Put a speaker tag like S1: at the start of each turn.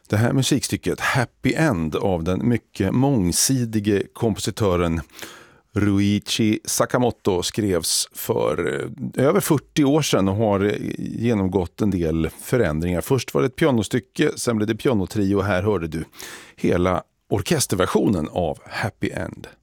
S1: Det här musikstycket Happy End av den mycket mångsidige kompositören Ryuichi Sakamoto skrevs för över 40 år sedan och har genomgått en del förändringar. Först var det ett pianostycke, sen blev det pianotrio och här hörde du hela orkesterversionen av Happy End.